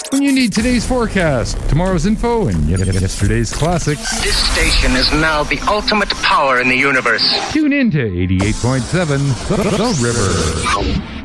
When you need today's forecast, tomorrow's info, and yesterday's classics, This station is now the ultimate power in the universe. tune in to 88.7 The River.